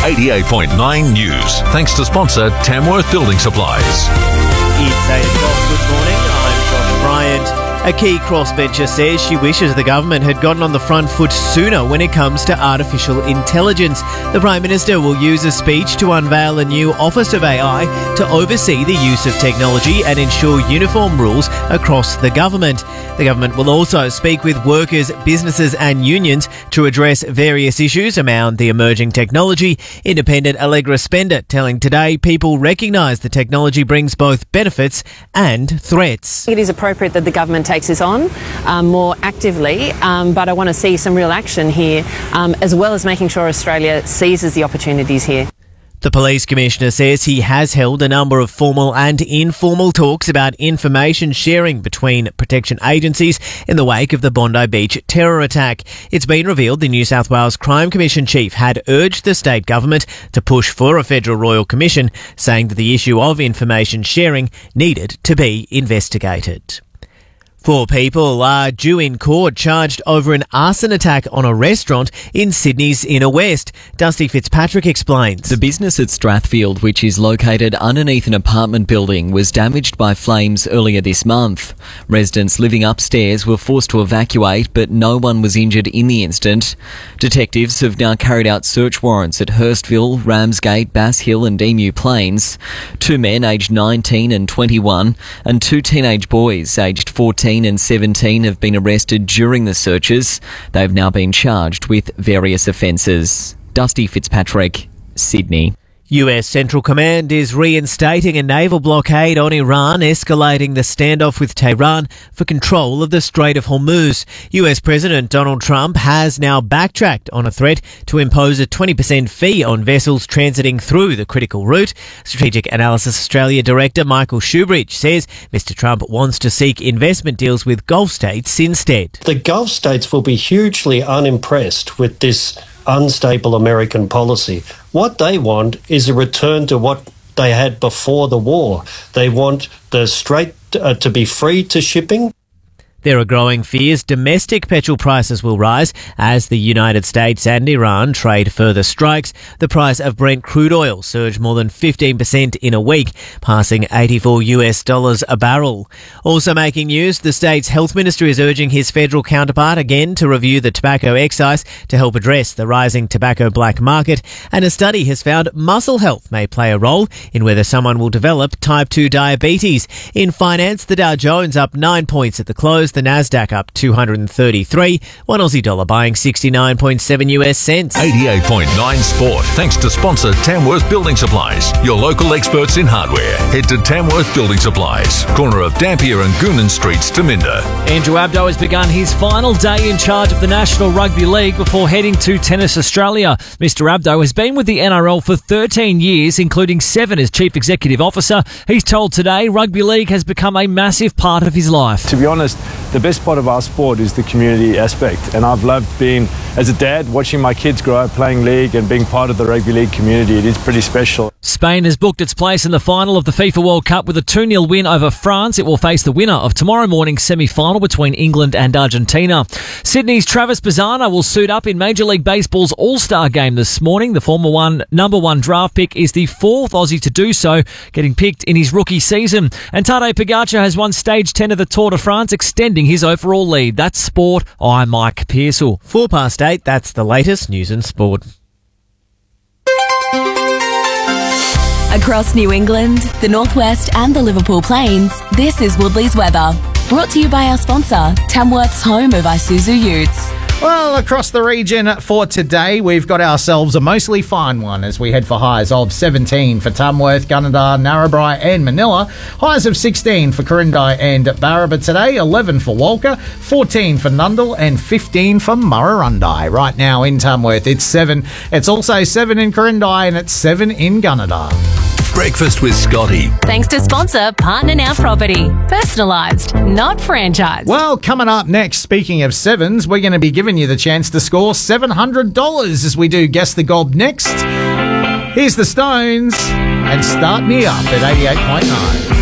88.9 News. Thanks to sponsor Tamworth Building Supplies. It's 8 o'clock. Good morning. I'm Josh Bryant. A key crossbencher says she wishes the government had gotten on the front foot sooner when it comes to artificial intelligence. The Prime Minister will use a speech to unveil a new Office of AI to oversee the use of technology and ensure uniform rules across the government. The government will also speak with workers, businesses and unions to address various issues around the emerging technology. Independent Allegra Spender telling Today people recognise the technology brings both benefits and threats. It is appropriate that the government takes this on more actively, but I want to see some real action here, as well as making sure Australia seizes the opportunities here. The Police Commissioner says he has held a number of formal and informal talks about information sharing between protection agencies in the wake of the Bondi Beach terror attack. It's been revealed the New South Wales Crime Commission chief had urged the state government to push for a federal royal commission, saying that the issue of information sharing needed to be investigated. 4 people are due in court charged over an arson attack on a restaurant in Sydney's Inner West. Dusty Fitzpatrick explains. The business at Strathfield, which is located underneath an apartment building, was damaged by flames earlier this month. Residents living upstairs were forced to evacuate, but no one was injured in the incident. Detectives have now carried out search warrants at Hurstville, Ramsgate, Bass Hill and Emu Plains. 2 men aged 19 and 21 and 2 teenage boys aged 14 and 17 have been arrested during the searches. They've now been charged with various offences. Dusty Fitzpatrick, Sydney. US Central Command is reinstating a naval blockade on Iran, escalating the standoff with Tehran for control of the Strait of Hormuz. US President Donald Trump has now backtracked on a threat to impose a 20% fee on vessels transiting through the critical route. Strategic Analysis Australia Director Michael Shoebridge says Mr. Trump wants to seek investment deals with Gulf states instead. The Gulf states will be hugely unimpressed with this unstable American policy. What they want is a return to what they had before the war. They want the strait to be free to shipping. There are growing fears domestic petrol prices will rise as the United States and Iran trade further strikes. The price of Brent crude oil surged more than 15% in a week, passing $84 a barrel. Also making news, the state's health minister is urging his federal counterpart again to review the tobacco excise to help address the rising tobacco black market. And a study has found muscle health may play a role in whether someone will develop type 2 diabetes. In finance, the Dow Jones up 9 points at the close. The Nasdaq up 233, one Aussie dollar buying 69.7 US cents. 88.9 Sport. Thanks to sponsor Tamworth Building Supplies, your local experts in hardware. Head to Tamworth Building Supplies, corner of Dampier and Goonan Streets, Taminda. Andrew Abdo has begun his final day in charge of the National Rugby League before heading to Tennis Australia. Mr. Abdo has been with the NRL for 13 years, including 7 as Chief Executive Officer. He's told Today Rugby League has become a massive part of his life. To be honest, the best part of our sport is the community aspect, and I've loved being, as a dad, watching my kids grow up playing league and being part of the rugby league community. It is pretty special. Spain has booked its place in the final of the FIFA World Cup with a 2-0 win over France. It will face the winner of tomorrow morning's semi-final between England and Argentina. Sydney's Travis Bazzana will suit up in Major League Baseball's All-Star game this morning. The former number one draft pick is the 4th Aussie to do so, getting picked in his rookie season. And Tadej Pogacar has won stage 10 of the Tour de France, extending his overall lead. That's sport. I'm Mike Pearsall. 8:04, that's the latest news and sport. Across New England, the Northwest and the Liverpool Plains, this is Woodley's weather. Brought to you by our sponsor, Tamworth's home of Isuzu Utes. Well, across the region for today, we've got ourselves a mostly fine one as we head for highs of 17 for Tamworth, Gunnedah, Narrabri and Manila. Highs of 16 for Quirindi and Barraba today, 11 for Walker, 14 for Nundle and 15 for Murrurundi. Right now in Tamworth, it's 7. It's also 7 in Quirindi and it's 7 in Gunnedah. Breakfast with Scotty. Thanks to sponsor Partner Now Property. Personalised, not franchised. Well, coming up next, speaking of 7s, we're going to be giving you the chance to score $700 as we do Guess the Gob next. Here's the Stones and Start Me Up at 88.9.